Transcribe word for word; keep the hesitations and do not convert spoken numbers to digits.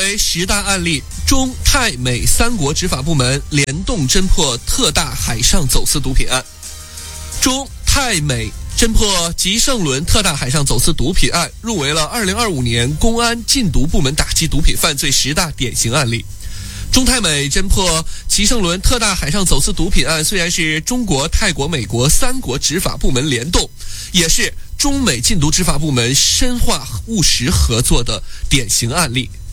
为十大案例，中泰美三国执法部门联动侦破特大海上走私毒品案。中泰美侦破吉盛伦特大海上走私毒品案，入围了二零二五年公安禁毒部门打击毒品犯罪十大典型案例。中泰美侦破吉盛伦特大海上走私毒品案，虽然是中国、泰国、美国三国执法部门联动，也是中美禁毒执法部门深化务实合作的典型案例。